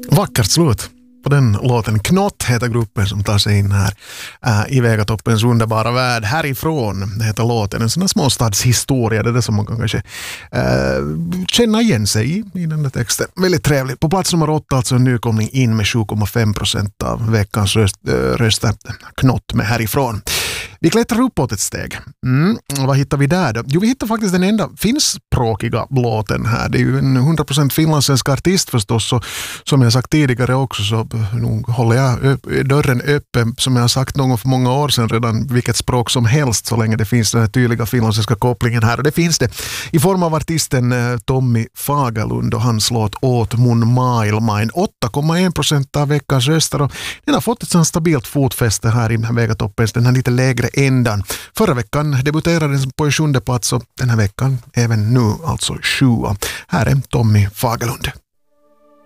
Vackert slut på den låten. Knott heter gruppen som tar sig in här i Vegatoppens underbara värld. Härifrån heter låten. En sån här småstadshistoria. Det är det som man kan kanske känna igen sig i den där texten. Väldigt trevligt. På plats nummer 8 alltså en nykomling in med 7,5% av veckans röster. Knott med härifrån. Vi klättrar uppåt ett steg. Vad hittar vi där då? Jo, vi hittar faktiskt den enda finskspråkiga låten här. Det är ju en 100% finlandssvensk artist förstås. Och som jag sagt tidigare också så nu håller jag dörren öppen, som jag har sagt någon gång för många år sedan redan, vilket språk som helst så länge det finns den här tydliga finlandssvenska kopplingen här. Och det finns det i form av artisten Tommy Fagerlund och hans låt Åt mun maailmain. 8,1% av veckans röster och den har fått ett sånt stabilt fotfäste här i Vegatoppens, den här lite lägre ändan. Förra veckan debuterade den på 7:e plats och den här veckan även nu alltså 7. Här är Tommy Fagerlund.